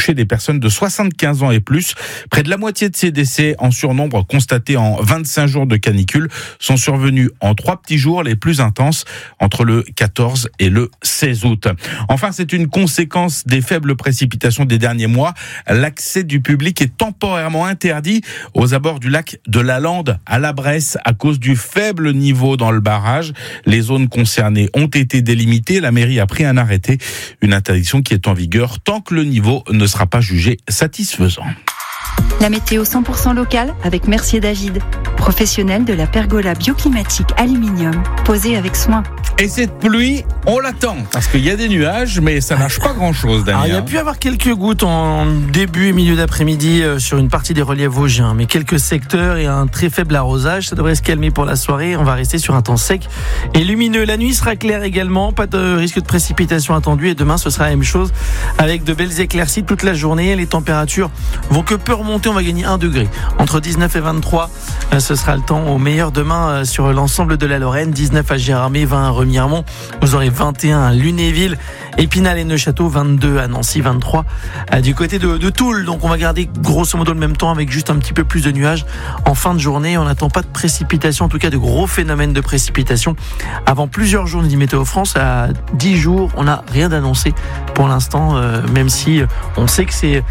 touché des personnes de 75 ans et plus. Près de la moitié de ces décès en surnombre constatés en 25 jours de canicule sont survenus en 3 petits jours les plus intenses entre le 14 et le 16 août. Enfin, c'est une conséquence des faibles précipitations des derniers mois. L'accès du public est temporairement interdit aux abords du lac de la Lande à la Bresse à cause du faible niveau dans le barrage. Les zones concernées ont été délimitées. La mairie a pris un arrêté, une interdiction qui est en vigueur tant que le niveau ne sera pas jugé satisfaisant. La météo 100% locale avec Mercier David, professionnel de la pergola bioclimatique aluminium, posée avec soin. Et cette pluie, on l'attend, parce qu'il y a des nuages, mais ça nage pas grand-chose, Damien. Alors, il y a pu y avoir quelques gouttes en début et milieu d'après-midi sur une partie des reliefs vosgiens, mais quelques secteurs et un très faible arrosage. Ça devrait se calmer pour la soirée. On va rester sur un temps sec et lumineux. La nuit sera claire également, pas de risque de précipitation attendu. Et demain, ce sera la même chose, avec de belles éclaircies toute la journée. Les températures vont que peu remonter. On va gagner 1 degré. Entre 19 et 23, ce sera le temps au meilleur demain sur l'ensemble de la Lorraine. 19 à Gérardmer, 20 à Remiremont. Vous aurez 21 à Lunéville, Épinal et Neufchâteau, 22 à Nancy, 23 du côté de Toul. Donc on va garder grosso modo le même temps avec juste un petit peu plus de nuages en fin de journée. On n'attend pas de précipitation, en tout cas de gros phénomènes de précipitation avant plusieurs jours, nous dit Météo France. À 10 jours, on n'a rien d'annoncé pour l'instant, même si on sait que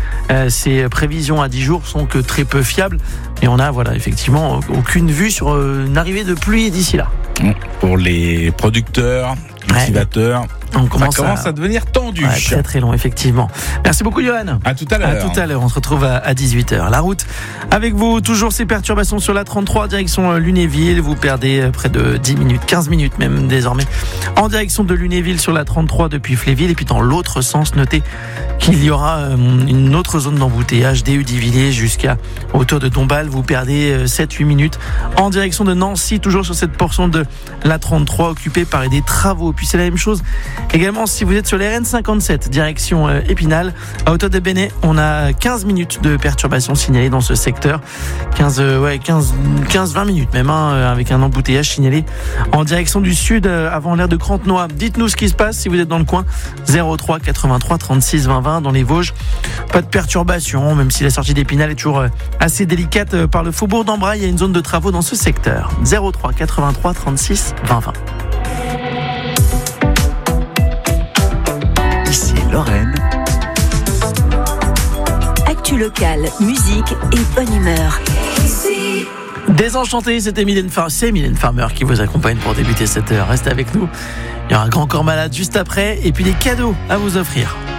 ces prévisions à 10 jours sont que très peu fiables. Et on a effectivement aucune vue sur une arrivée de pluie d'ici là. Pour les producteurs, cultivateurs, ça commence à devenir tendu. Très très long, effectivement. Merci beaucoup, Johan. À tout à l'heure. À tout à l'heure. On se retrouve à 18h. La route avec vous, toujours ces perturbations sur la 33, direction Lunéville. Vous perdez près de 10 minutes, 15 minutes même désormais, en direction de Lunéville sur la 33 depuis Fléville. Et puis dans l'autre sens, notez qu'il y aura une autre zone d'embouteillage, d'Éudivillers jusqu'à hauteur de Dombasle. Vous perdez 7-8 minutes en direction de Nancy, toujours sur cette portion de la 33 occupée par des travaux. Puis c'est la même chose également si vous êtes sur les RN57 direction Épinal, à hauteur de Bénet. On a 15 minutes de perturbation signalée dans ce secteur, 15-20 minutes même, avec un embouteillage signalé en direction du sud avant l'aire de Crantenois. Dites-nous ce qui se passe si vous êtes dans le coin. 03 83 36 20 20 dans les Vosges. Pas de perturbation, même si la sortie d'Épinal est toujours assez délicate par le faubourg d'Ambrail. Il y a une zone de travaux dans ce secteur. 03 83 36 20 20. Ici Lorraine. Actu locale, musique et bonne humeur. Désenchanté, c'est Mylène Farmer qui vous accompagne pour débuter cette heure. Restez avec nous. Il y aura un grand corps malade juste après et puis des cadeaux à vous offrir.